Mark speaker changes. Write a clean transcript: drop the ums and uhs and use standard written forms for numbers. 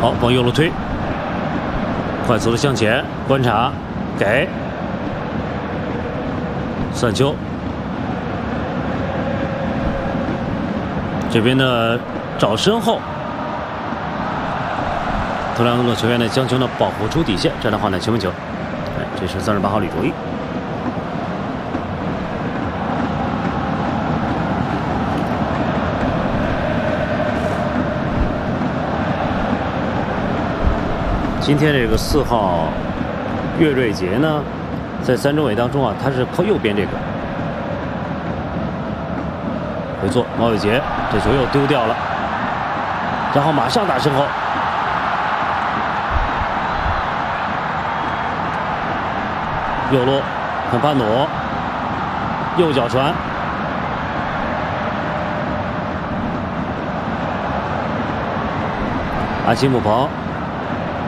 Speaker 1: 好，往右路推，快速的向前观察，给散球。这边呢找身后，特兰克球员呢将球呢保护出底线，这样的话呢球门球。哎，这是38号李卓毅。今天这个4号岳瑞杰呢，在3中卫当中啊，他是靠右边这个回做，毛伟杰这球又丢掉了，然后马上打身后，右路坎帕诺右脚传，阿奇姆彭。